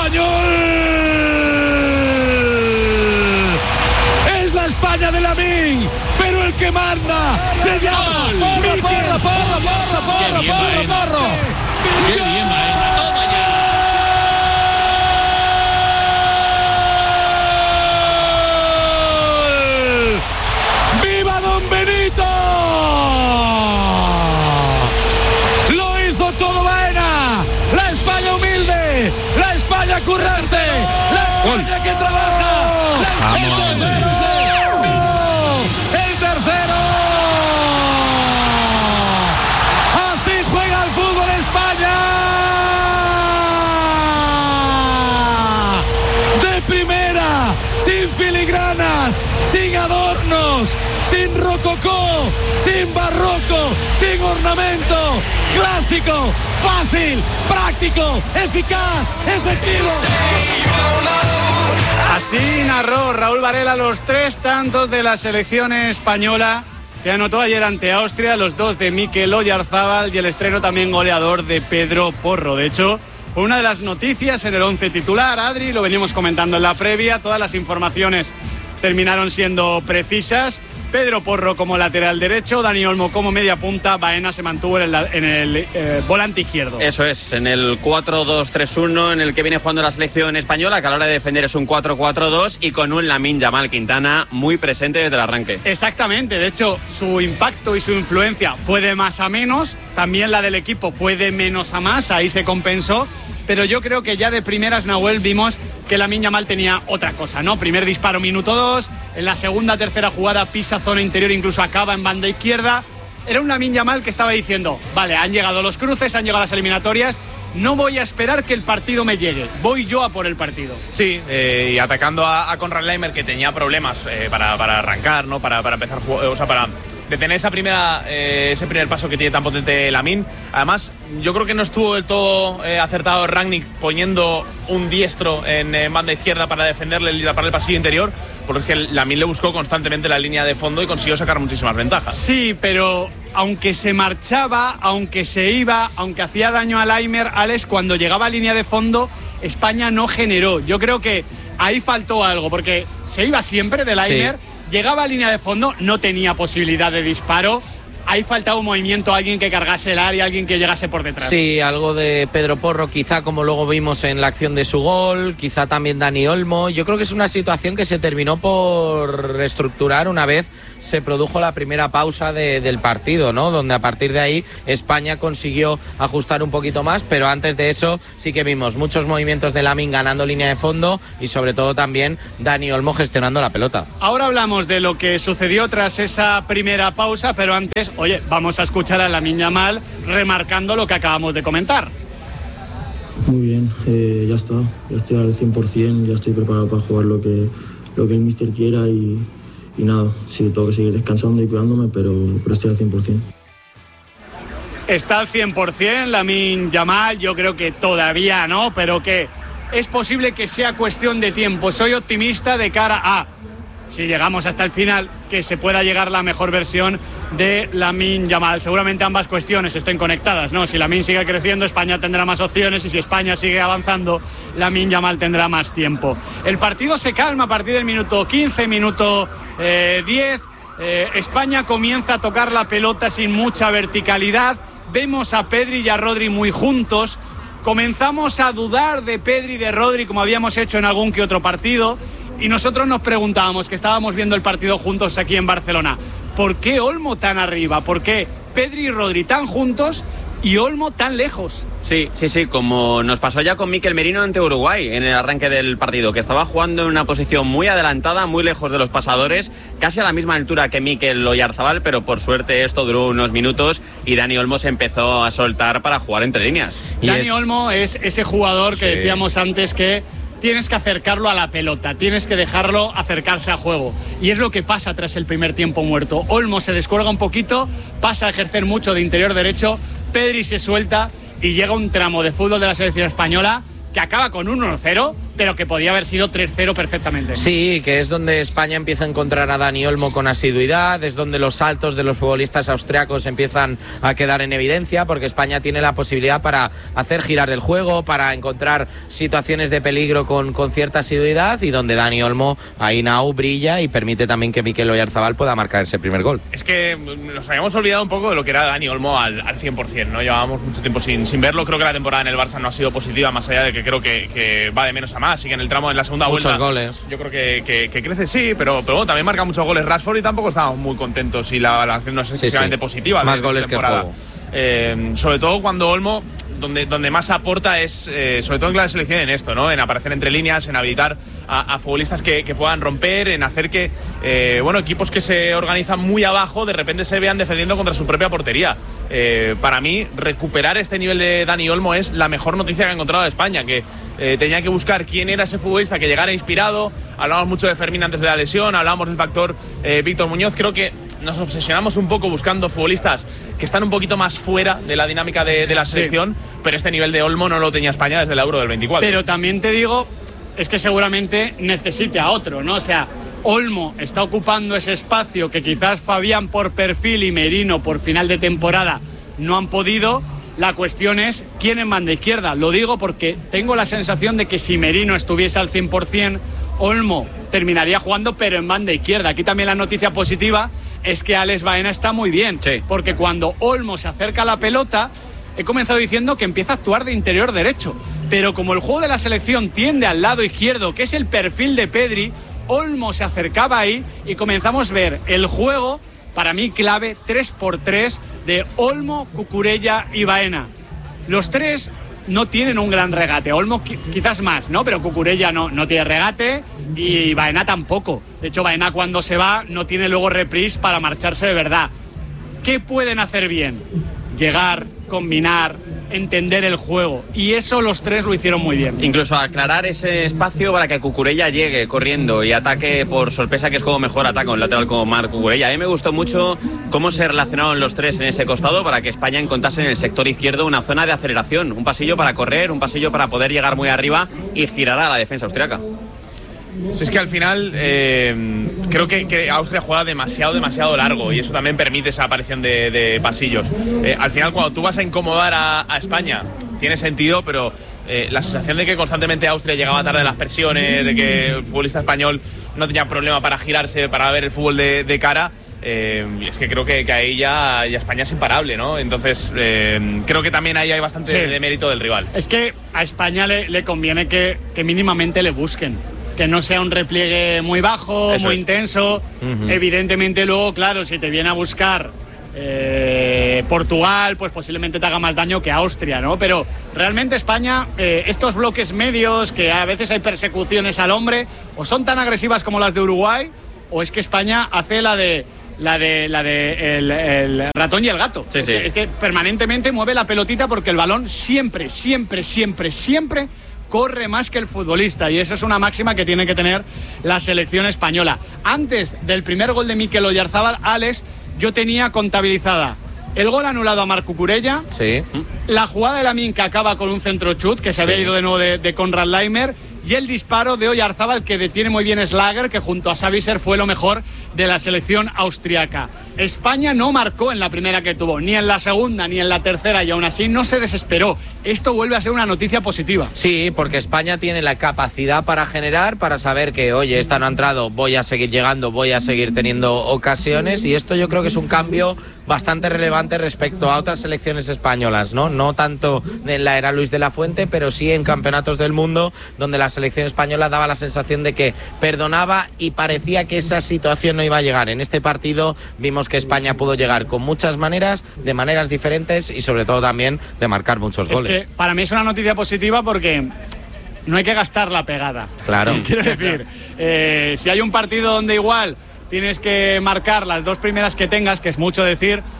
español. Es la España de Lamine, pero el que manda se llama Porro. ¡Qué bien, Baena! ¡Toma ya! ¡Viva Don Benito! Lo hizo todo Baena. La España humilde, la España currante, la España que trabaja, la España el tercero. Así juega el fútbol España. De primera, sin filigranas, sin adornos, sin rococó, sin barroco, sin ornamento. Clásico, fácil, práctico, eficaz, efectivo. Así narró Raúl Varela los 3 tantos de la selección española que anotó ayer ante Austria, los 2 de Mikel Oyarzábal y el estreno también goleador de Pedro Porro. De hecho, fue una de las noticias en el 11 titular, Adri, lo venimos comentando en la previa, todas las informaciones terminaron siendo precisas. Pedro Porro como lateral derecho, Dani Olmo como media punta, Baena se mantuvo en el volante izquierdo. Eso es, en el 4-2-3-1 en el que viene jugando la selección española, que a la hora de defender es un 4-4-2 y con un Lamine Yamal Quintana muy presente desde el arranque. Exactamente, de hecho su impacto y su influencia fue de más a menos, también la del equipo fue de menos a más, ahí se compensó. Pero yo creo que ya de primeras, Nahuel, vimos que Lamine Yamal tenía otra cosa, ¿no? Primer disparo, minuto 2, en la segunda, tercera jugada pisa zona interior, incluso acaba en banda izquierda. Era un Lamine Yamal que estaba diciendo, vale, han llegado los cruces, han llegado las eliminatorias, no voy a esperar que el partido me llegue, voy yo a por el partido. Sí, y atacando a Konrad Laimer, que tenía problemas para arrancar, ¿no? Para empezar, o sea, para detener ese primer paso que tiene tan potente Lamine. Además, yo creo que no estuvo del todo acertado Rangnick poniendo un diestro en banda izquierda para defenderle y tapar el pasillo interior, porque Lamine le buscó constantemente la línea de fondo y consiguió sacar muchísimas ventajas. Sí, pero aunque se marchaba, aunque se iba, aunque hacía daño a Laimer, Alex, cuando llegaba a línea de fondo, España no generó. Yo creo que ahí faltó algo, porque se iba siempre de Laimer, sí. Llegaba a línea de fondo, no tenía posibilidad de disparo. Ahí faltaba un movimiento, alguien que cargase el área, alguien que llegase por detrás. Sí, algo de Pedro Porro, quizá como luego vimos en la acción de su gol, quizá también Dani Olmo. Yo creo que es una situación que se terminó por reestructurar una vez se produjo la primera pausa del partido, ¿no? Donde a partir de ahí España consiguió ajustar un poquito más, pero antes de eso sí que vimos muchos movimientos de Lamine ganando línea de fondo y sobre todo también Dani Olmo gestionando la pelota. Ahora hablamos de lo que sucedió tras esa primera pausa, pero antes, oye, vamos a escuchar a Lamine Yamal remarcando lo que acabamos de comentar. Muy bien, ya está, ya estoy al 100%, ya estoy preparado para jugar lo que el míster quiera y nada, sí, tengo que seguir descansando y cuidándome, pero estoy al 100%. Está al 100% Lamine Yamal, yo creo que todavía no, pero que es posible que sea cuestión de tiempo. Soy optimista de cara a, si llegamos hasta el final, que se pueda llegar la mejor versión de Lamine Yamal. Seguramente ambas cuestiones estén conectadas, ¿no? Si Lamine sigue creciendo, España tendrá más opciones, y si España sigue avanzando, Lamine Yamal tendrá más tiempo. El partido se calma a partir del minuto 15, minuto 10. España comienza a tocar la pelota sin mucha verticalidad. Vemos a Pedri y a Rodri muy juntos. Comenzamos a dudar de Pedri y de Rodri, como habíamos hecho en algún que otro partido. Y nosotros nos preguntábamos, que estábamos viendo el partido juntos aquí en Barcelona, ¿por qué Olmo tan arriba? ¿Por qué Pedri y Rodri tan juntos y Olmo tan lejos? Sí, como nos pasó ya con Mikel Merino ante Uruguay en el arranque del partido, que estaba jugando en una posición muy adelantada, muy lejos de los pasadores, casi a la misma altura que Mikel Oyarzábal, pero por suerte esto duró unos minutos y Dani Olmo se empezó a soltar para jugar entre líneas. Dani Olmo es ese jugador que decíamos antes que tienes que acercarlo a la pelota, tienes que dejarlo acercarse a juego. Y es lo que pasa tras el primer tiempo muerto. Olmo se descuelga un poquito, pasa a ejercer mucho de interior derecho, Pedri se suelta y llega un tramo de fútbol de la selección española que acaba con 1-0, pero que podía haber sido 3-0 perfectamente. Sí, que es donde España empieza a encontrar a Dani Olmo con asiduidad, es donde los saltos de los futbolistas austriacos empiezan a quedar en evidencia, porque España tiene la posibilidad para hacer girar el juego, para encontrar situaciones de peligro con cierta asiduidad, y donde Dani Olmo ahí now brilla y permite también que Mikel Oyarzabal pueda marcar ese primer gol. Es que nos habíamos olvidado un poco de lo que era Dani Olmo al 100%, ¿no? Llevábamos mucho tiempo sin verlo. Creo que la temporada en el Barça no ha sido positiva, más allá de que creo que va de menos a más. Así que en el tramo, en la segunda vuelta, muchos goles. Yo creo que crece, sí, pero bueno, también marca muchos goles Rashford y tampoco estábamos muy contentos y la acción no es excesivamente positiva. Más goles que juego. Sobre todo cuando Olmo, donde más aporta es, sobre todo en la selección, en esto, ¿no? En aparecer entre líneas, en habilitar a futbolistas que puedan romper, en hacer que equipos que se organizan muy abajo de repente se vean defendiendo contra su propia portería. Para mí, recuperar este nivel de Dani Olmo es la mejor noticia que ha encontrado España, que tenía que buscar quién era ese futbolista que llegara inspirado. Hablábamos mucho de Fermín antes de la lesión, hablábamos del factor Víctor Muñoz. Creo que nos obsesionamos un poco buscando futbolistas que están un poquito más fuera de la dinámica de la selección, pero este nivel de Olmo no lo tenía España desde el Euro del 24. Pero también te digo, es que seguramente necesite a otro, ¿no? O sea, Olmo está ocupando ese espacio que quizás Fabián por perfil y Merino por final de temporada no han podido. La cuestión es quién en banda izquierda. Lo digo porque tengo la sensación de que si Merino estuviese al 100%, Olmo terminaría jugando, pero en banda izquierda. Aquí también la noticia positiva es que Alex Baena está muy bien, porque cuando Olmo se acerca a la pelota, he comenzado diciendo que empieza a actuar de interior derecho, pero como el juego de la selección tiende al lado izquierdo, que es el perfil de Pedri, Olmo se acercaba ahí y comenzamos a ver el juego, para mí clave, 3x3 de Olmo, Cucurella y Baena. Los tres no tienen un gran regate, Olmo quizás más, ¿no? Pero Cucurella no tiene regate y Baena tampoco. De hecho, Baena cuando se va no tiene luego reprise para marcharse de verdad. ¿Qué pueden hacer bien? Llegar, combinar, entender el juego, y eso los tres lo hicieron muy bien. Incluso aclarar ese espacio para que Cucurella llegue corriendo y ataque por sorpresa, que es como mejor ataca un lateral como Marc Cucurella. A mí me gustó mucho cómo se relacionaron los tres en ese costado para que España encontrase en el sector izquierdo una zona de aceleración, un pasillo para correr, un pasillo para poder llegar muy arriba y girar a la defensa austriaca. Si es que al final creo que Austria juega demasiado largo y eso también permite esa aparición de pasillos. Al final, cuando tú vas a incomodar a España, tiene sentido, pero la sensación de que constantemente Austria llegaba tarde a las presiones, de que el futbolista español no tenía problema para girarse, para ver el fútbol de cara, y es que creo que ahí ya España es imparable, ¿no? Entonces creo que también ahí hay bastante de mérito del rival. Es que a España le conviene que mínimamente le busquen, que no sea un repliegue muy bajo, eso muy intenso. Evidentemente luego, claro, si te viene a buscar Portugal, pues posiblemente te haga más daño que Austria, ¿no? Pero realmente España, estos bloques medios, que a veces hay persecuciones al hombre, o son tan agresivas como las de Uruguay, o es que España hace la de el ratón y el gato. Sí. Es que permanentemente mueve la pelotita porque el balón siempre corre más que el futbolista, y eso es una máxima que tiene que tener la selección española. Antes del primer gol de Mikel Oyarzabal, Alex, yo tenía contabilizada el gol anulado a Marc Cucurella, la jugada de Lamine que acaba con un centro chut que se había ido de nuevo de Konrad Laimer, y el disparo de Oyarzabal que detiene muy bien Schlager, que junto a Savicer fue lo mejor de la selección austriaca. España no marcó en la primera que tuvo, ni en la segunda, ni en la tercera, y aún así no se desesperó. Esto vuelve a ser una noticia positiva. Sí, porque España tiene la capacidad para generar, para saber que, oye, esta no ha entrado, voy a seguir llegando, voy a seguir teniendo ocasiones, y esto yo creo que es un cambio bastante relevante respecto a otras selecciones españolas, ¿no? No tanto en la era Luis de la Fuente, pero sí en campeonatos del mundo, donde la selección española daba la sensación de que perdonaba y parecía que esa situación no iba a llegar. En este partido vimos que España pudo llegar con muchas maneras, de maneras diferentes, y sobre todo también de marcar muchos goles. Es que para mí es una noticia positiva porque no hay que gastar la pegada. Claro. Quiero decir, si hay un partido donde igual tienes que marcar las dos primeras que tengas, que es mucho decir,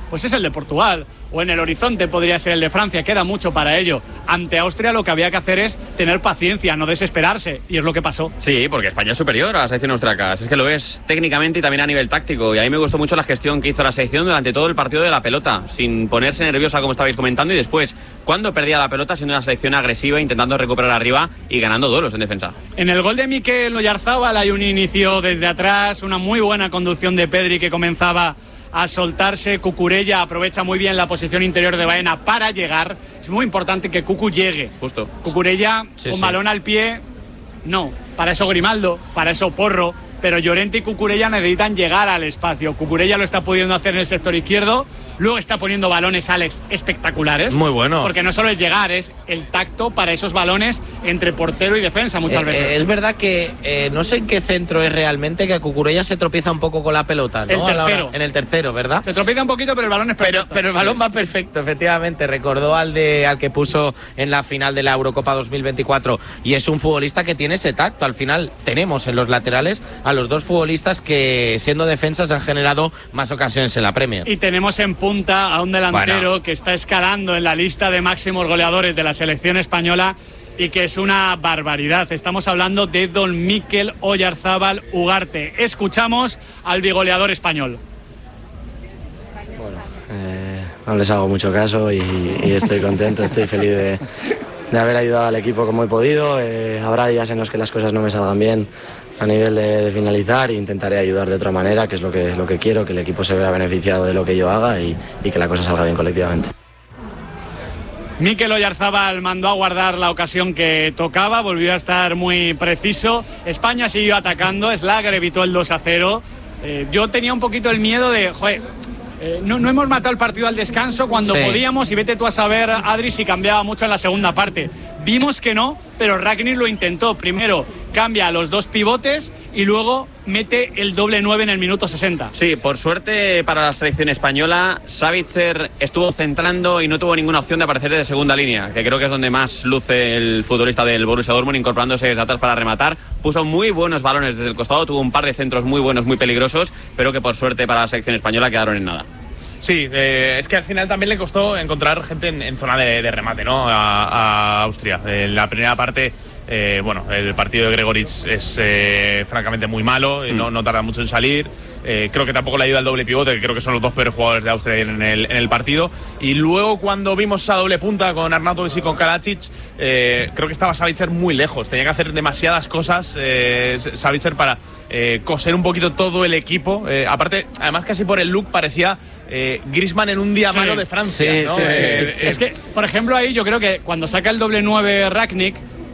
pues es el de Portugal, o en el horizonte podría ser el de Francia, queda mucho para ello. Ante Austria lo que había que hacer es tener paciencia, no desesperarse, y es lo que pasó. Sí, porque España es superior a la selección austriaca, es que lo es técnicamente y también a nivel táctico, y a mí me gustó mucho la gestión que hizo la selección durante todo el partido de la pelota, sin ponerse nerviosa como estabais comentando, y después, cuando perdía la pelota, siendo una selección agresiva, intentando recuperar arriba y ganando duelos en defensa. En el gol de Mikel Oyarzabal hay un inicio desde atrás, una muy buena conducción de Pedri que comenzaba a soltarse. Cucurella aprovecha muy bien la posición interior de Baena para llegar. Es muy importante que Cucu llegue. Justo. Cucurella con balón al pie, no. Para eso Grimaldo, para eso Porro, pero Llorente y Cucurella necesitan llegar al espacio. Cucurella lo está pudiendo hacer en el sector izquierdo. Luego está poniendo balones, Alex, espectaculares. Muy buenos. Porque no solo es llegar, es el tacto para esos balones entre portero y defensa muchas veces. Es verdad que no sé en qué centro es realmente, que Cucurella se tropieza un poco con la pelota, ¿no? El tercero. En el tercero, ¿verdad? Se tropieza un poquito, pero el balón es perfecto. Pero el balón va perfecto, efectivamente. Recordó al que puso en la final de la Eurocopa 2024. Y es un futbolista que tiene ese tacto. Al final tenemos en los laterales a los dos futbolistas que, siendo defensas, han generado más ocasiones en la Premier. Y tenemos en punta a un delantero que está escalando en la lista de máximos goleadores de la selección española y que es una barbaridad. Estamos hablando de don Mikel Oyarzabal Ugarte. Escuchamos al bigoleador español. Bueno, no les hago mucho caso y estoy contento, estoy feliz de haber ayudado al equipo como he podido. Habrá días en los que las cosas no me salgan bien a nivel de finalizar, e intentaré ayudar de otra manera, que es lo que quiero, que el equipo se vea beneficiado de lo que yo haga y que la cosa salga bien colectivamente. Mikel Oyarzabal mandó a guardar la ocasión que tocaba, volvió a estar muy preciso. España siguió atacando, Schlager evitó el 2-0. Yo tenía un poquito el miedo de, no hemos matado el partido al descanso cuando podíamos, y vete tú a saber, Adri, si cambiaba mucho en la segunda parte. Vimos que no, pero Rangnick lo intentó. Primero cambia a los dos pivotes y luego mete el doble 9 en el minuto 60. Sí, por suerte para la selección española, Savitzer estuvo centrando y no tuvo ninguna opción de aparecer de segunda línea, que creo que es donde más luce el futbolista del Borussia Dortmund, incorporándose desde atrás para rematar. Puso muy buenos balones desde el costado, tuvo un par de centros muy buenos, muy peligrosos, pero que por suerte para la selección española quedaron en nada. Sí, es que al final también le costó encontrar gente en zona de remate, ¿no? A Austria. En la primera parte, el partido de Gregoritsch es francamente muy malo, no tarda mucho en salir. Creo que tampoco le ayuda el doble pivote, que creo que son los dos peores jugadores de Austria en el partido. Y luego, cuando vimos esa doble punta con Arnautovic y con Karadzic, creo que estaba Savitzer muy lejos. Tenía que hacer demasiadas cosas Savitzer para coser un poquito todo el equipo. Aparte, además, casi por el look parecía Griezmann en un día malo de Francia, ¿no? Es que, por ejemplo, ahí yo creo que cuando saca el doble 9 Rangnick,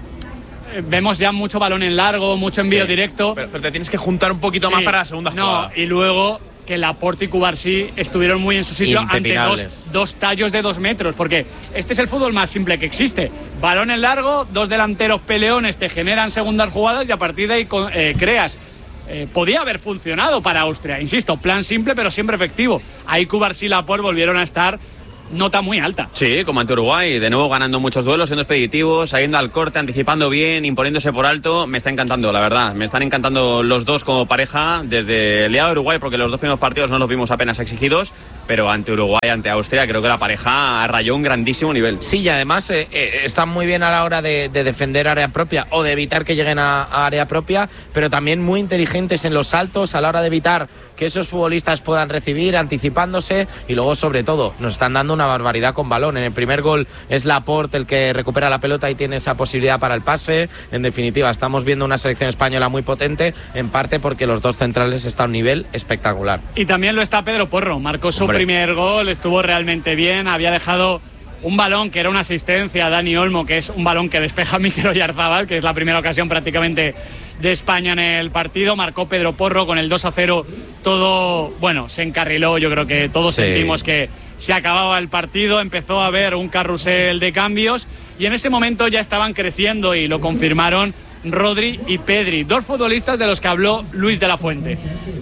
vemos ya mucho balón en largo, mucho envío directo. Pero te tienes que juntar un poquito más para la segunda jugada. Y luego que Laporte y Cubarsí estuvieron muy en su sitio ante dos tallos de 2 metros, porque este es el fútbol más simple que existe. Balón en largo, dos delanteros peleones te generan segundas jugadas y a partir de ahí creas. Podía haber funcionado para Austria, insisto, plan simple pero siempre efectivo. Ahí Cubarsí y Laporte volvieron a estar nota muy alta. Sí, como ante Uruguay, de nuevo ganando muchos duelos, siendo expeditivos, saliendo al corte, anticipando bien, imponiéndose por alto. Me está encantando, la verdad. Me están encantando los dos como pareja desde el día de Uruguay, porque los dos primeros partidos no los vimos apenas exigidos, pero ante Uruguay, ante Austria, creo que la pareja rayó un grandísimo nivel. Sí, y además están muy bien a la hora de defender área propia o de evitar que lleguen a área propia, pero también muy inteligentes en los saltos a la hora de evitar que esos futbolistas puedan recibir, anticipándose, y luego, sobre todo, nos están dando una barbaridad con balón. En el primer gol es Laporte el que recupera la pelota y tiene esa posibilidad para el pase. En definitiva, estamos viendo una selección española muy potente, en parte porque los dos centrales están a un nivel espectacular. Y también lo está Pedro Porro, marcó su primer gol, estuvo realmente bien, había dejado un balón que era una asistencia a Dani Olmo, que es un balón que despeja Mikel Oyarzabal, que es la primera ocasión prácticamente de España en el partido. Marcó Pedro Porro con el 2-0, todo, se encarriló. Yo creo que todos sentimos que se acababa el partido, empezó a haber un carrusel de cambios y en ese momento ya estaban creciendo y lo confirmaron Rodri y Pedri, dos futbolistas de los que habló Luis de la Fuente.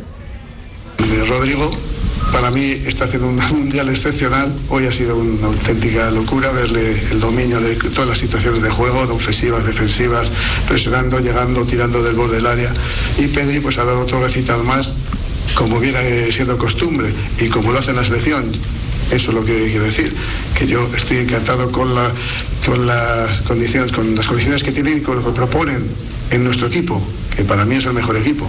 Rodrigo, para mí está haciendo un mundial excepcional. Hoy ha sido una auténtica locura verle el dominio de todas las situaciones de juego, de ofensivas, defensivas, presionando, llegando, tirando del borde del área. Y Pedri ha dado otro recital más, como viene siendo costumbre y como lo hace en la selección. Eso es lo que quiero decir, que yo estoy encantado con las condiciones que tienen y con lo que proponen en nuestro equipo, que para mí es el mejor equipo.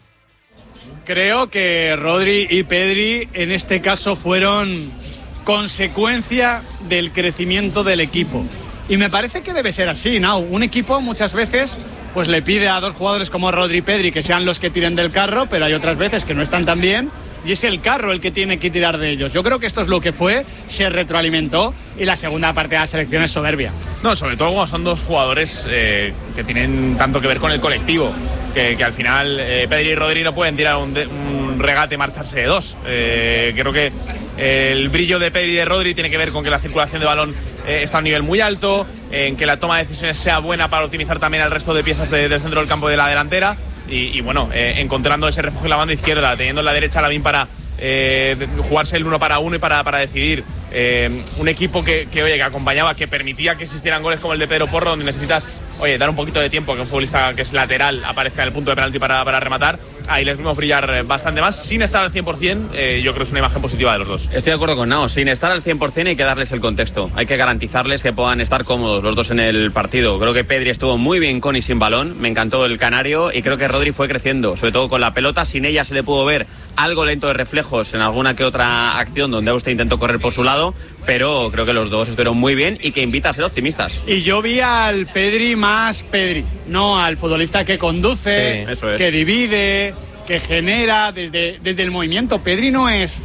Creo que Rodri y Pedri en este caso fueron consecuencia del crecimiento del equipo. Y me parece que debe ser así, ¿no? Un equipo muchas veces pues le pide a dos jugadores como Rodri y Pedri que sean los que tiren del carro, pero hay otras veces que no están tan bien y es el carro el que tiene que tirar de ellos. Yo creo que esto es lo que fue, se retroalimentó y la segunda parte de la selección es soberbia. No, sobre todo cuando son dos jugadores que tienen tanto que ver con el colectivo, que al final Pedri y Rodri no pueden tirar un regate y marcharse de dos. Creo que el brillo de Pedri y de Rodri tiene que ver con que la circulación de balón está a un nivel muy alto, en que la toma de decisiones sea buena para optimizar también el resto de piezas del centro del campo de la delantera y bueno, encontrando ese refugio en la banda izquierda, teniendo en la derecha a Lamine para jugarse el 1 para 1 y para decidir. Un equipo que acompañaba, que permitía que existieran goles como el de Pedro Porro, donde necesitas dar un poquito de tiempo que un futbolista que es lateral aparezca en el punto de penalti para rematar. Ahí les vimos brillar bastante más, sin estar al 100%. Yo creo que es una imagen positiva de los dos. Estoy de acuerdo con Nao, sin estar al 100% hay que darles el contexto, hay que garantizarles que puedan estar cómodos los dos en el partido. Creo que Pedri estuvo muy bien con y sin balón, me encantó el canario, y creo que Rodri fue creciendo, sobre todo con la pelota. Sin ella se le pudo ver algo lento de reflejos en alguna que otra acción donde Auste intentó correr por su lado, pero creo que los dos estuvieron muy bien y que invita a ser optimistas. Y yo vi al Pedri más Pedri, no al futbolista que conduce, sí, eso es, que divide, que genera desde el movimiento. Pedri no es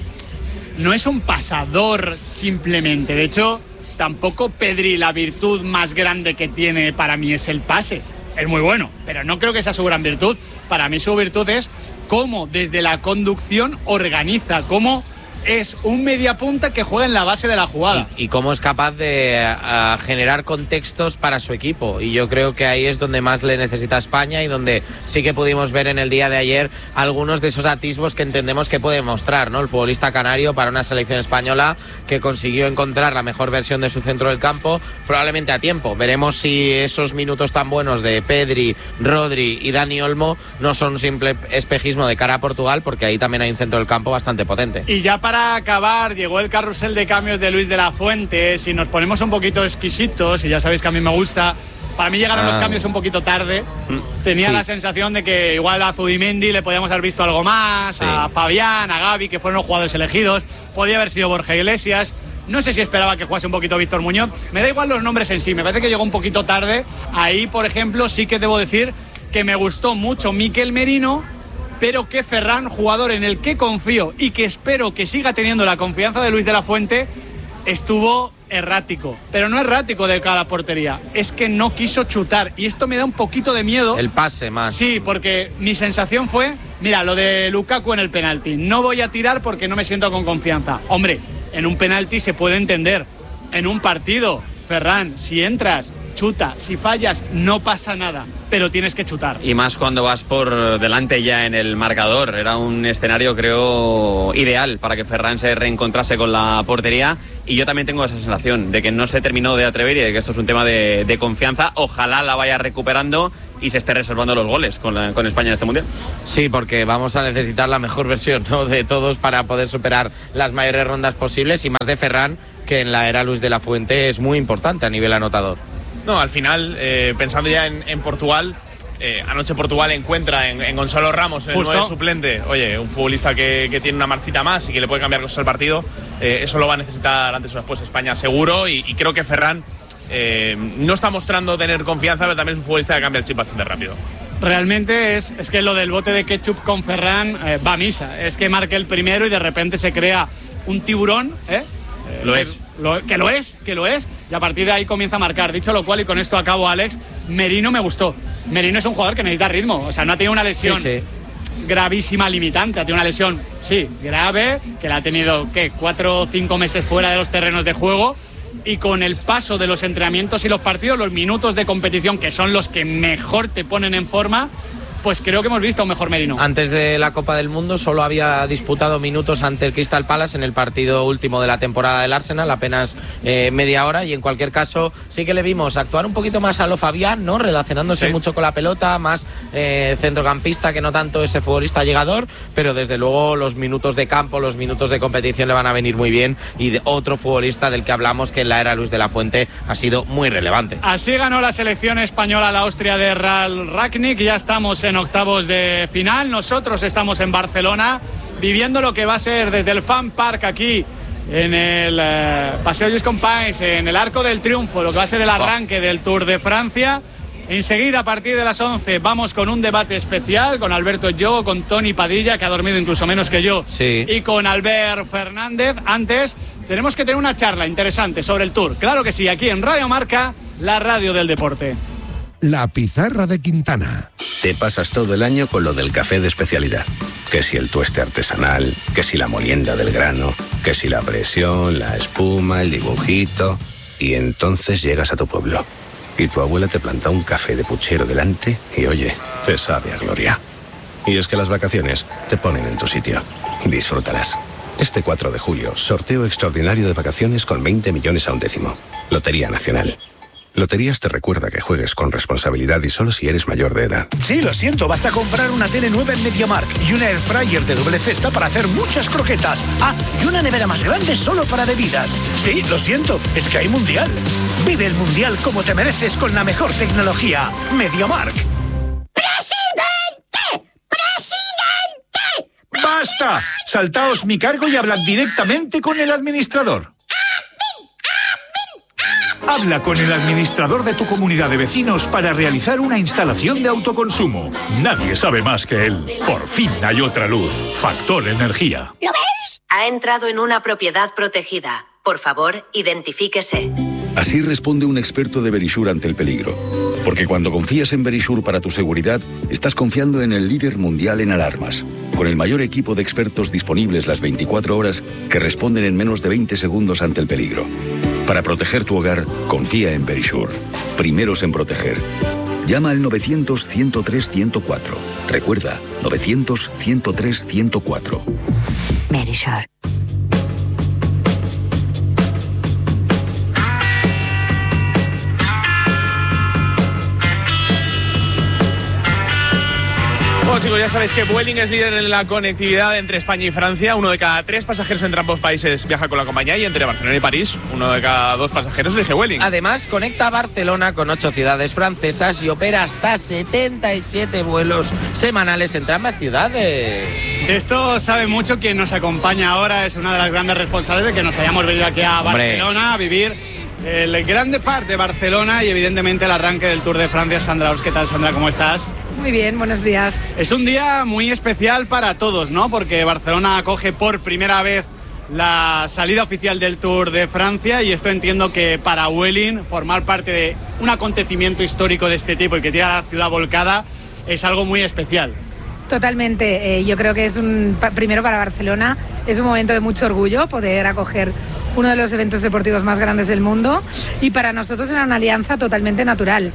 un pasador simplemente. De hecho, tampoco Pedri, la virtud más grande que tiene para mí es el pase. Es muy bueno, pero no creo que sea su gran virtud. Para mí su virtud es cómo desde la conducción organiza, cómo es un mediapunta que juega en la base de la jugada. Y cómo es capaz de generar contextos para su equipo. Y yo creo que ahí es donde más le necesita España y donde sí que pudimos ver en el día de ayer algunos de esos atisbos que entendemos que puede mostrar, ¿no? El futbolista canario para una selección española que consiguió encontrar la mejor versión de su centro del campo, probablemente a tiempo. Veremos si esos minutos tan buenos de Pedri, Rodri y Dani Olmo no son un simple espejismo de cara a Portugal, porque ahí también hay un centro del campo bastante potente. Y ya para acabar, llegó el carrusel de cambios de Luis de la Fuente. Si nos ponemos un poquito exquisitos, y ya sabéis que a mí me gusta, para mí llegaron los cambios un poquito tarde. Tenía la sensación de que igual a Zubimendi le podíamos haber visto algo más, a Fabián, a Gavi, que fueron los jugadores elegidos. Podía haber sido Borja Iglesias. No sé si esperaba que jugase un poquito Víctor Muñoz. Me da igual los nombres en sí, me parece que llegó un poquito tarde. Ahí, por ejemplo, sí que debo decir que me gustó mucho Mikel Merino, pero que Ferran, jugador en el que confío y que espero que siga teniendo la confianza de Luis de la Fuente, estuvo errático. Pero no errático de cada portería, es que no quiso chutar. Y esto me da un poquito de miedo. El pase más. Sí, porque mi sensación fue, mira, lo de Lukaku en el penalti. No voy a tirar porque no me siento con confianza. Hombre, en un penalti se puede entender. En un partido, Ferran, si entras, chuta, si fallas no pasa nada, pero tienes que chutar. Y más cuando vas por delante ya en el marcador. Era un escenario, creo, ideal para que Ferran se reencontrase con la portería, y yo también tengo esa sensación de que no se terminó de atrever y de que esto es un tema de confianza. Ojalá la vaya recuperando y se esté reservando los goles con España en este Mundial. Sí, porque vamos a necesitar la mejor versión, ¿no?, de todos para poder superar las mayores rondas posibles, y más de Ferran, que en la era Luis de la Fuente es muy importante a nivel anotador. No, al final, pensando ya en Portugal, anoche Portugal encuentra en Gonzalo Ramos, el nuevo suplente, un futbolista que tiene una marchita más y que le puede cambiar cosas al partido. Eso lo va a necesitar antes o después España, seguro, y creo que Ferran no está mostrando tener confianza, pero también es un futbolista que cambia el chip bastante rápido. Realmente es que lo del bote de ketchup con Ferran va a misa. Es que marque el primero y de repente se crea un tiburón, Lo es. Que lo es, y a partir de ahí comienza a marcar. Dicho lo cual, y con esto acabo, Alex, Merino me gustó. Merino es un jugador que necesita ritmo, o sea, no ha tenido una lesión gravísima, limitante, ha tenido una lesión, grave, que la ha tenido, 4 o 5 meses fuera de los terrenos de juego, y con el paso de los entrenamientos y los partidos, los minutos de competición, que son los que mejor te ponen en forma, pues creo que hemos visto un mejor Merino. Antes de la Copa del Mundo solo había disputado minutos ante el Crystal Palace en el partido último de la temporada del Arsenal, apenas media hora, y en cualquier caso sí que le vimos actuar un poquito más a lo Fabián, ¿no? Relacionándose mucho con la pelota, más centrocampista que no tanto ese futbolista llegador, pero desde luego los minutos de campo, los minutos de competición le van a venir muy bien, y de otro futbolista del que hablamos que en la era Luis de la Fuente ha sido muy relevante. Así ganó la selección española la Austria de Ralf Rangnick. Ya estamos en octavos de final. Nosotros estamos en Barcelona viviendo lo que va a ser desde el Fan Park aquí en el Paseo Lluís Companys, en el Arco del Triunfo, lo que va a ser el arranque del Tour de Francia. Enseguida, a partir de las 11, vamos con un debate especial con Alberto Yogo, con Tony Padilla, que ha dormido incluso menos que yo, y con Albert Fernández. Antes, tenemos que tener una charla interesante sobre el Tour. Claro que sí, aquí en Radio Marca, la radio del deporte. La pizarra de Quintana. Te pasas todo el año con lo del café de especialidad. Que si el tueste artesanal, que si la molienda del grano, que si la presión, la espuma, el dibujito. Y entonces llegas a tu pueblo y tu abuela te planta un café de puchero delante y, oye, te sabe a gloria. Y es que las vacaciones te ponen en tu sitio. Disfrútalas. Este 4 de julio, sorteo extraordinario de vacaciones con 20 millones a un décimo. Lotería Nacional. Loterías te recuerda que juegues con responsabilidad y solo si eres mayor de edad. Sí, lo siento, vas a comprar una tele nueva en MediaMarkt y una air fryer de doble cesta para hacer muchas croquetas. Ah, y una nevera más grande solo para bebidas. Sí, lo siento, es que hay mundial. Vive el mundial como te mereces con la mejor tecnología. MediaMarkt. ¡Presidente! ¡Presidente! ¡Basta! Saltaos mi cargo y hablad directamente con el administrador. Habla con el administrador de tu comunidad de vecinos para realizar una instalación de autoconsumo. Nadie sabe más que él. Por fin hay otra luz. Factor Energía. ¿Lo veis? Ha entrado en una propiedad protegida. Por favor, identifíquese. Así responde un experto de Verisure ante el peligro. Porque cuando confías en Verisure para tu seguridad, estás confiando en el líder mundial en alarmas. Con el mayor equipo de expertos disponibles las 24 horas que responden en menos de 20 segundos ante el peligro. Para proteger tu hogar, confía en Verisure. Primeros en proteger. Llama al 900-103-104. Recuerda, 900-103-104. Verisure. Bueno, chicos, ya sabéis que Vueling es líder en la conectividad entre España y Francia. 1 de cada 3 pasajeros entre ambos países viaja con la compañía, y entre Barcelona y París, 1 de cada 2 pasajeros elige Vueling. Además, conecta Barcelona con 8 ciudades francesas y opera hasta 77 vuelos semanales entre ambas ciudades. Esto sabe mucho quien nos acompaña ahora. Es una de las grandes responsables de que nos hayamos venido aquí a Barcelona a vivir el grande part de Barcelona y evidentemente el arranque del Tour de Francia. Sandra Ors, ¿qué tal, Sandra? ¿Cómo estás? Muy bien, buenos días. Es un día muy especial para todos, ¿no? Porque Barcelona acoge por primera vez la salida oficial del Tour de Francia, y esto entiendo que para Vueling formar parte de un acontecimiento histórico de este tipo y que tiene a la ciudad volcada es algo muy especial. Totalmente, yo creo que es primero para Barcelona es un momento de mucho orgullo poder acoger uno de los eventos deportivos más grandes del mundo, y para nosotros era una alianza totalmente natural,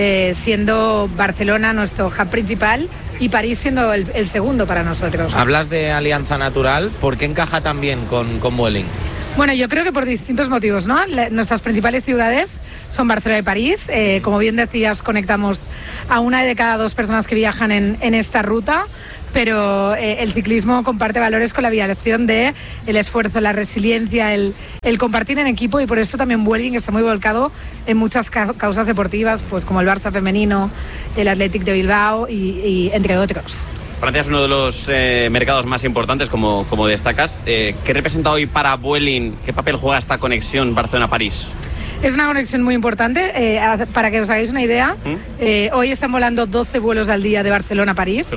siendo Barcelona nuestro hub principal y París siendo el segundo para nosotros. Hablas de alianza natural, ¿por qué encaja tan bien con Vueling? Bueno, yo creo que por distintos motivos, ¿no? Nuestras principales ciudades son Barcelona y París. Como bien decías, conectamos a 1 de cada 2 personas que viajan en esta ruta, pero el ciclismo comparte valores con la aviación de el esfuerzo, la resiliencia, el compartir en equipo, y por esto también Vueling está muy volcado en muchas causas deportivas, pues como el Barça femenino, el Athletic de Bilbao y entre otros. Francia es uno de los mercados más importantes, como destacas. ¿Qué representa hoy para Vueling? ¿Qué papel juega esta conexión Barcelona-París? Es una conexión muy importante. Para que os hagáis una idea, hoy están volando 12 vuelos al día de Barcelona a París.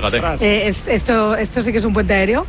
Esto sí que es un puente aéreo.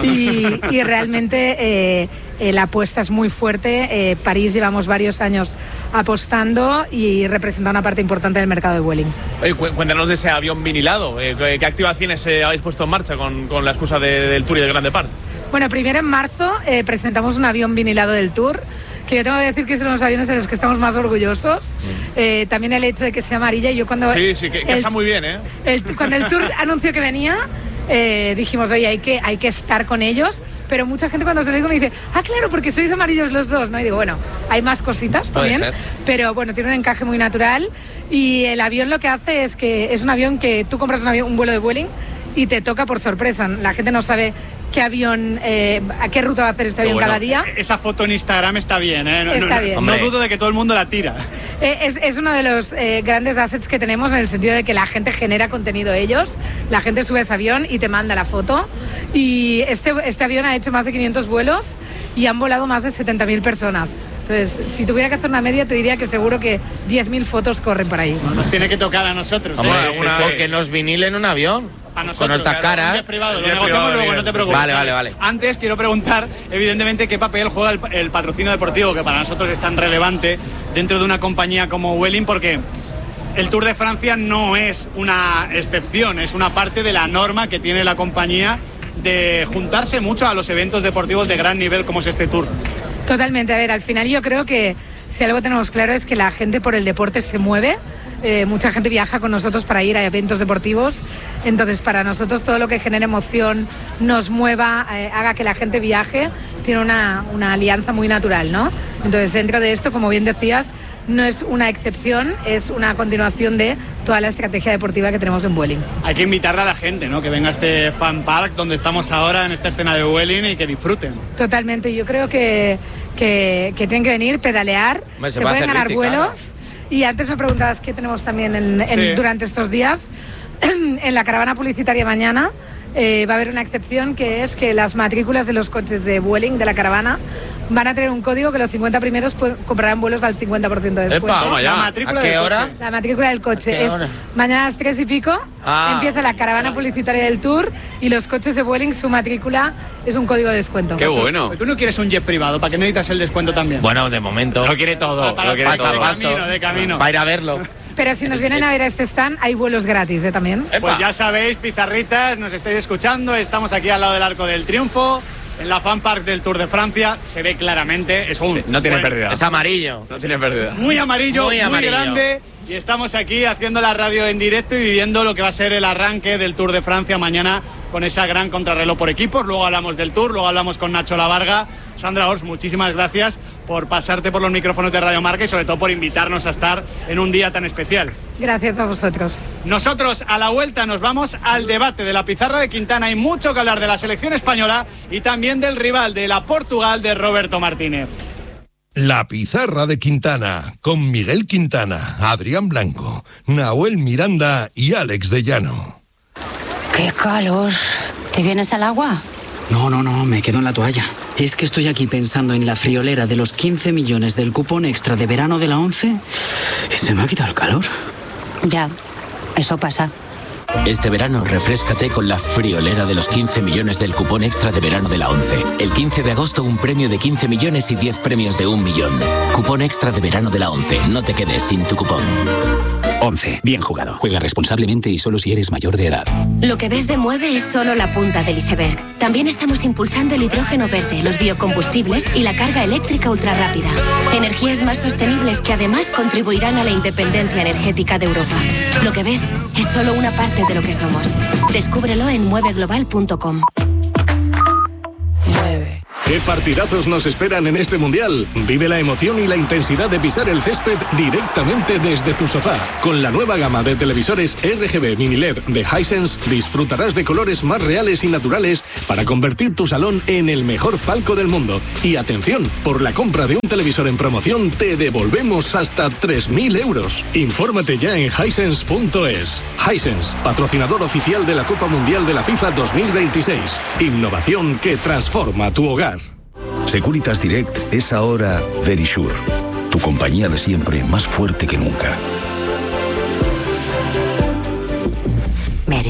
Y realmente la apuesta es muy fuerte. París llevamos varios años apostando y representa una parte importante del mercado de Vueling. Oye, cuéntanos de ese avión vinilado. ¿Qué activaciones habéis puesto en marcha con la excusa del Tour y del Grande Part? Bueno, primero en marzo presentamos un avión vinilado del Tour, que yo tengo que decir que es uno de los aviones de los que estamos más orgullosos. También el hecho de que sea amarilla. Yo cuando que está muy bien, ¿eh? Cuando el Tour anunció que venía, dijimos, oye, hay que estar con ellos, pero mucha gente cuando se lo digo me dice, claro, porque sois amarillos los dos, ¿no? Y digo, bueno, hay más cositas también, pero bueno, tiene un encaje muy natural, y el avión lo que hace es que es un avión que tú compras un vuelo de Vueling y te toca por sorpresa. La gente no sabe qué avión, a qué ruta va a hacer este avión cada día. Esa foto en Instagram está bien, ¿eh? Está bien. No dudo de que todo el mundo la tira. Es uno de los grandes assets que tenemos, en el sentido de que la gente genera contenido ellos, la gente sube a ese avión y te manda la foto, y este avión ha hecho más de 500 vuelos y han volado más de 70.000 personas. Entonces, si tuviera que hacer una media, te diría que seguro que 10.000 fotos corren por ahí. Nos tiene que tocar a nosotros. O que nos vinilen un avión. A nosotros, con nuestras caras. Privado, lo negociamos luego, no te preocupes. Vale. Antes quiero preguntar, evidentemente, qué papel juega el patrocinio deportivo, que para nosotros es tan relevante dentro de una compañía como Vueling, porque el Tour de Francia no es una excepción, es una parte de la norma que tiene la compañía de juntarse mucho a los eventos deportivos de gran nivel como es este Tour. Totalmente. A ver, al final yo creo que si algo tenemos claro es que la gente por el deporte se mueve. Mucha gente viaja con nosotros para ir a eventos deportivos, entonces para nosotros todo lo que genere emoción, nos mueva, haga que la gente viaje, tiene una alianza muy natural, ¿no? Entonces dentro de esto, como bien decías, no es una excepción, es una continuación de toda la estrategia deportiva que tenemos en Vueling. Hay que invitarle a la gente, ¿no? Que venga a este fan park donde estamos ahora, en esta escena de Vueling, y que disfruten. Totalmente, yo creo que tienen que venir, pedalear, se pueden ganar vuelos. Y antes me preguntabas qué tenemos también durante estos días. En la caravana publicitaria mañana va a haber una excepción, que es que las matrículas de los coches de Vueling, de la caravana, van a tener un código que los 50 primeros comprarán vuelos al 50% de descuento. ¿A qué hora? La matrícula del coche es mañana a las 3:00. Empieza la caravana publicitaria del Tour, y los coches de Vueling, su matrícula es un código de descuento. ¡Qué bueno! ¿Tú no quieres un jet privado? ¿Para qué necesitas el descuento también? Bueno, de momento. Lo quiere todo. Para lo quiere paso todo. a paso. De camino. Para ir a verlo. Pero si nos vienen a ver a este stand, hay vuelos gratis, también. Pues ya sabéis, pizarritas, nos estáis escuchando, estamos aquí al lado del Arco del Triunfo, en la fan park del Tour de Francia. Se ve claramente, no tiene pérdida. Es amarillo. No tiene pérdida. Muy amarillo, muy grande. Y estamos aquí haciendo la radio en directo y viviendo lo que va a ser el arranque del Tour de Francia mañana, con esa gran contrarreloj por equipos. Luego hablamos del Tour, luego hablamos con Nacho Lavarga. Sandra Ors, muchísimas gracias por pasarte por los micrófonos de Radio Marca y sobre todo por invitarnos a estar en un día tan especial. Gracias a vosotros. Nosotros a la vuelta nos vamos al debate de la pizarra de Quintana. Hay mucho que hablar de la selección española y también del rival de la Portugal, de Roberto Martínez. La pizarra de Quintana, con Miguel Quintana, Adrián Blanco, Nahuel Miranda y Alex de Llano. ¡Qué calor! ¿Te vienes al agua? No, me quedo en la toalla. Es que estoy aquí pensando en la friolera de los 15 millones del cupón extra de verano de la 11 y se me ha quitado el calor. Ya, eso pasa. Este verano refréscate con la friolera de los 15 millones del cupón extra de verano de la 11. El 15 de agosto un premio de 15 millones y 10 premios de 1 millón. Cupón extra de verano de la 11. No te quedes sin tu cupón. 11. Bien jugado. Juega responsablemente y solo si eres mayor de edad. Lo que ves de Mueve es solo la punta del iceberg. También estamos impulsando el hidrógeno verde, los biocombustibles y la carga eléctrica ultrarrápida. Energías más sostenibles que además contribuirán a la independencia energética de Europa. Lo que ves es solo una parte de lo que somos. Descúbrelo en mueveglobal.com. ¿Qué partidazos nos esperan en este Mundial? Vive la emoción y la intensidad de pisar el césped directamente desde tu sofá. Con la nueva gama de televisores RGB Mini LED de Hisense disfrutarás de colores más reales y naturales para convertir tu salón en el mejor palco del mundo. Y atención, por la compra de un televisor en promoción te devolvemos hasta 3.000 euros. Infórmate ya en Hisense.es. Hisense, patrocinador oficial de la Copa Mundial de la FIFA 2026. Innovación que transforma tu hogar. Securitas Direct es ahora Verisure, tu compañía de siempre más fuerte que nunca.